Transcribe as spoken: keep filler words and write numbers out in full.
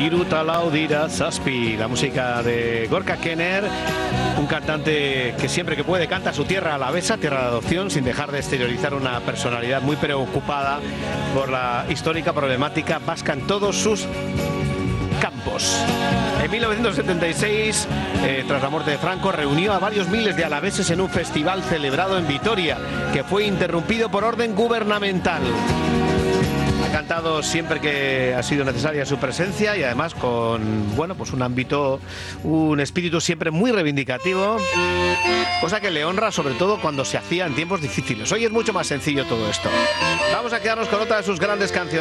Hiru talau dira zazpi, la música de Gorka Kenner, un cantante que siempre que puede canta su tierra alavesa, tierra de adopción, sin dejar de exteriorizar una personalidad muy preocupada por la histórica problemática vasca en todos sus campos. En mil novecientos setenta y seis, eh, tras la muerte de Franco, reunió a varios miles de alaveses en un festival celebrado en Vitoria, que fue interrumpido por orden gubernamental. Ha cantado siempre que ha sido necesaria su presencia y además con, bueno, pues un ámbito, un espíritu siempre muy reivindicativo, cosa que le honra sobre todo cuando se hacía en tiempos difíciles. Hoy es mucho más sencillo todo esto. Vamos a quedarnos con otra de sus grandes canciones.